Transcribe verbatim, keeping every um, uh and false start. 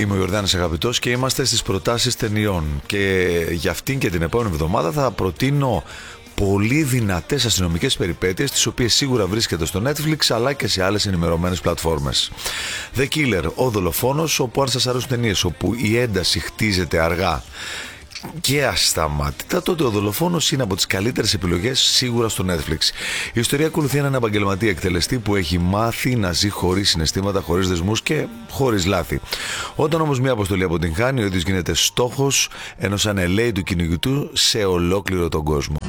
Είμαι ο Ιορδάνης Αγαπητός και είμαστε στις προτάσεις ταινιών. Και για αυτήν και την επόμενη εβδομάδα θα προτείνω πολύ δυνατές αστυνομικές περιπέτειες, τις οποίες σίγουρα βρίσκεται στο Netflix αλλά και σε άλλες ενημερωμένες πλατφόρμες. The Killer, ο δολοφόνος, όπου αν σας αρέσουν ταινίες όπου η ένταση χτίζεται αργά και ασταμάτητα, τότε ο δολοφόνος είναι από τις καλύτερες επιλογές σίγουρα στο Netflix. Η ιστορία ακολουθεί έναν επαγγελματία εκτελεστή που έχει μάθει να ζει χωρίς συναισθήματα, χωρίς δεσμούς και χωρίς λάθη. Όταν όμως μια αποστολή αποτυγχάνει, ο ίδιος γίνεται στόχος ενός ανελαίητου κυνηγητού σε ολόκληρο τον κόσμο.